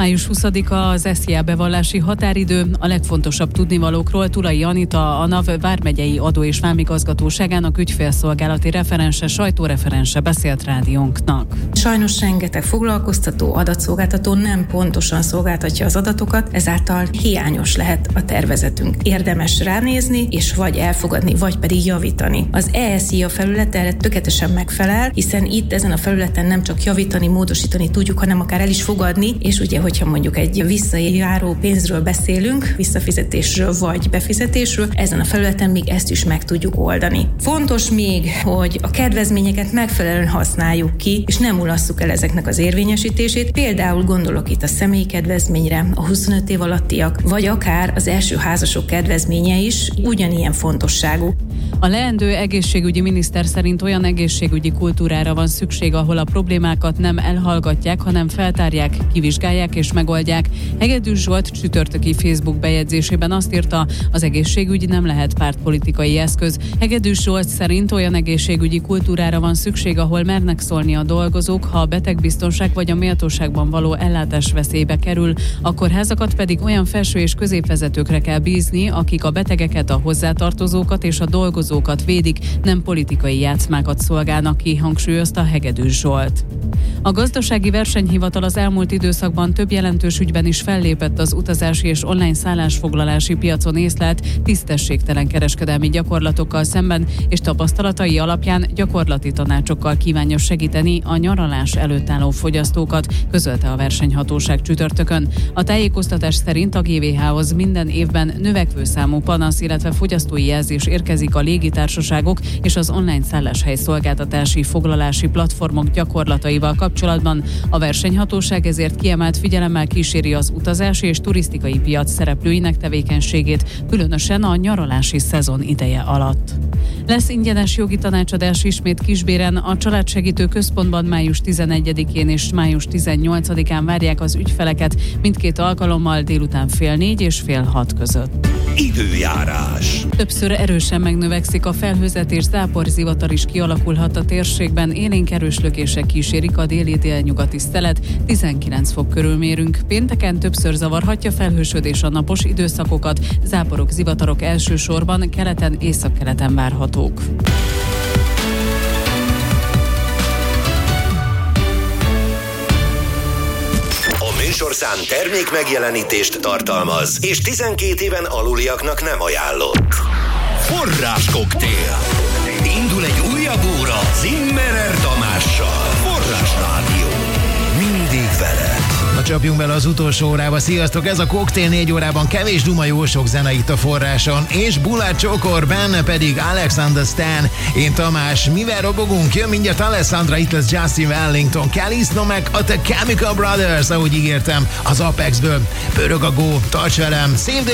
Május 20-a az SZIA bevallási határidő. A legfontosabb tudnivalókról Tulai Anita, a NAV vármegyei adó- és vámigazgatóságának ügyfélszolgálati referense, sajtóreferense beszélt rádiónknak. Sajnos rengeteg foglalkoztató, adatszolgáltató nem pontosan szolgáltatja az adatokat, ezáltal hiányos lehet a tervezetünk. Érdemes ránézni, és vagy elfogadni, vagy pedig javítani. Az e-SZIA felület erre tökéletesen megfelel, hiszen itt ezen a felületen nem csak javítani, módosítani tudjuk, hanem akár el is fogadni, és ugye, hogyha mondjuk egy visszajáró pénzről beszélünk, visszafizetésről vagy befizetésről, ezen a felületen még ezt is meg tudjuk oldani. Fontos még, hogy a kedvezményeket megfelelően használjuk ki, és nem mulasszuk el ezeknek az érvényesítését. Például gondolok itt a személyi kedvezményre, a 25 év alattiak, vagy akár az első házasok kedvezménye is ugyanilyen fontosságú. A leendő egészségügyi miniszter szerint olyan egészségügyi kultúrára van szükség, ahol a problémákat nem elhallgatják, hanem feltárják, kivizsgálják és megoldják. Hegedűs Zsolt csütörtöki Facebook bejegyzésében azt írta, az egészségügy nem lehet pártpolitikai eszköz. Hegedűs Zsolt szerint olyan egészségügyi kultúrára van szükség, ahol mernek szólni a dolgozók, ha a betegbiztonság vagy a méltóságban való ellátás veszélybe kerül, a kórházakat pedig olyan felső- és középvezetőkre kell bízni, akik a betegeket, a hozzátartozókat és a dolgozókat védik, nem politikai játszmákat szolgálnak ki, hangsúlyozta Hegedűs Zsolt. A gazdasági versenyhivatal az elmúlt időszakban több jelentős ügyben is fellépett az utazási és online szállásfoglalási piacon észlelt tisztességtelen kereskedelmi gyakorlatokkal szemben, és tapasztalatai alapján gyakorlati tanácsokkal kívánja segíteni a nyaralás előtt álló fogyasztókat, közölte a versenyhatóság csütörtökön. A tájékoztatás szerint a GVH-hoz minden évben növekvő számú panasz, illetve fogyasztói jelzés érkezik a légitársaságok és az online szálláshely-szolgáltatási foglalási platformok gyakorlataival kapcsolatban. A versenyhatóság ezért kiemelt figyelemmel kíséri az utazási és turisztikai piac szereplőinek tevékenységét, különösen a nyaralási szezon ideje alatt. Lesz ingyenes jogi tanácsadás ismét Kisbéren. A Családsegítő Központban május 11-én és május 18-án várják az ügyfeleket, mindkét alkalommal délután 5:30 és 5:30 között. Időjárás. Többször erősen megnövekszik a felhőzet, és záporzivatar is kialakulhat a térségben. Élénk erős lökések kísérik a déli-délnyugati szelet, 19 fok körül mérünk. Pénteken többször zavarhatja felhősödés a napos időszakokat, záporok, zivatarok elsősorban keleten, északkeleten várhatók. Műsorszám termék megjelenítést tartalmaz, és 12 éven aluliaknak nem ajánlott. Forráskoktél. Indul egy újabb óra Zimmerer Tamással. Forrás Rádió. Mindig veled. Na csapjunk bele az utolsó órába. Sziasztok, ez a Koktél 4 órában kevés duma, jó sok zene itt a Forráson. És Bulát Csokor, benne pedig Alexander Stan. Én Tamás, mivel robogunk? Jön mindjárt Alessandra, itt lesz Justin Wellington, Callisto meg a The Chemical Brothers, ahogy ígértem, az Apexből. Pörög a gó, tarts velem, szép